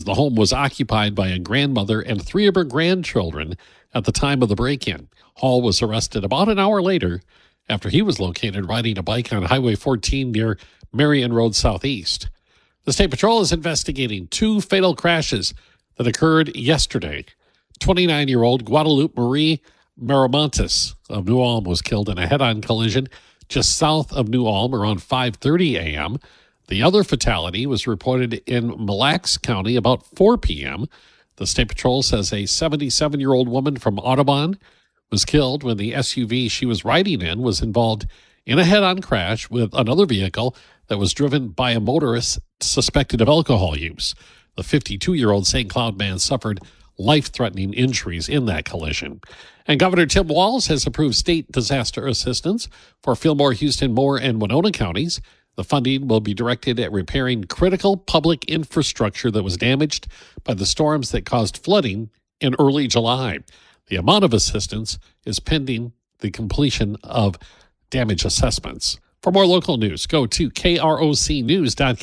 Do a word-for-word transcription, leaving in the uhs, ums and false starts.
The home was occupied by a grandmother and three of her grandchildren at the time of the break-in. Hall was arrested about an hour later after he was located riding a bike on Highway fourteen near Marion Road Southeast. The State Patrol is investigating two fatal crashes that occurred yesterday. twenty-nine-year-old Guadalupe Marie Miramontes of New Ulm was killed in a head-on collision just south of New Ulm around five thirty a.m. The other fatality was reported in Mille Lacs County about four p.m. The State Patrol says a seventy-seven-year-old woman from Audubon was killed when the S U V she was riding in was involved in a head-on crash with another vehicle that was driven by a motorist suspected of alcohol use. The fifty-two-year-old Saint Cloud man suffered life-threatening injuries in that collision. And Governor Tim Walz has approved state disaster assistance for Fillmore, Houston, Moore, and Winona counties. The funding will be directed at repairing critical public infrastructure that was damaged by the storms that caused flooding in early July. The amount of assistance is pending the completion of damage assessments. For more local news, go to K R O C news dot com.